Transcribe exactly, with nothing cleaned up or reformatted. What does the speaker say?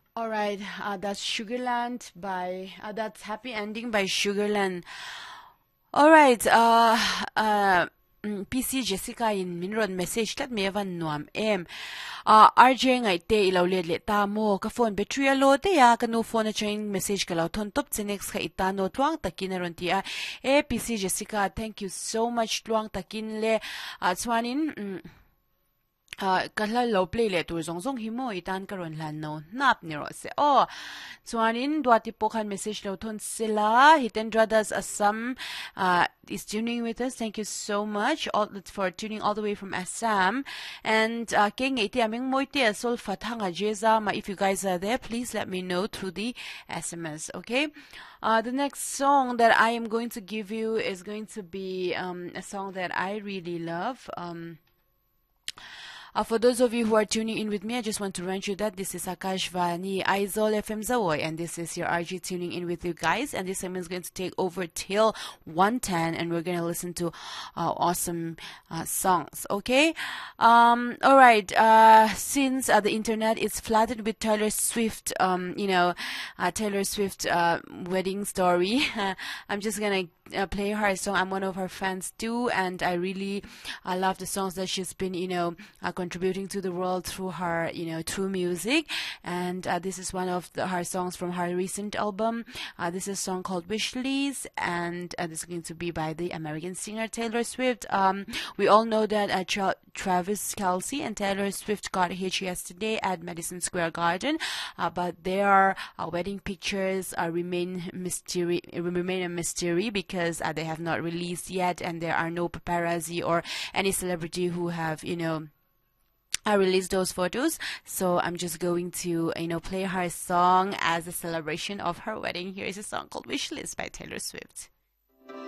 All right, uh, that's Sugarland by uh, that's Happy Ending by Sugarland. All right, uh, uh, mm, P C Jessica in minron message tat me van nuam em. Uh, R J ngai te ilo le le ta mo ka phone battery a low te ya ka no phone a chain message ka lo thon top chenex ka ita no twang takin ron ti a e P C Jessica, thank you so much twang takin le uh, chwanin mm, uh, kala low play le tur zong zong himo itan karon lan no nap ni ro se oh chuanin duati pokhan message lo thon sila Hitendra das Assam uh, is tuning with us. Thank you so much all, for tuning all the way from Assam. And uh, king iti aming moite asol fathanga jeza ma, if you guys are there, please let me know through the S M S. Okay, uh, the next song that I am going to give you is going to be um, a song that I really love. um uh, for those of you who are tuning in with me, I just want to remind you that this is Akashvani Aizol F M Zawoy, and this is your R G tuning in with you guys. And this segment is going to take over till one ten, and we're going to listen to uh, awesome uh, songs. Okay, um, all right. Uh, since uh, the internet is flooded with Taylor Swift, um, you know, uh, Taylor Swift uh, wedding story, I'm just gonna uh, play her song. I'm one of her fans too, and I really uh, love the songs that she's been, you know, uh, contributing to the world through her, you know, through music. And uh, this is one of the, her songs from her recent album. Uh, this is a song called Wishlist, and uh, this is going to be by the American singer Taylor Swift. Um, we all know that uh, Tra- Travis Kelce and Taylor Swift got hitched yesterday at Madison Square Garden, uh, but their uh, wedding pictures uh, remain mystery, remain a mystery because uh, they have not released yet, and there are no paparazzi or any celebrity who have, you know, I released those photos. So I'm just going to, you know, play her song as a celebration of her wedding. Here is a song called Wishlist by Taylor Swift.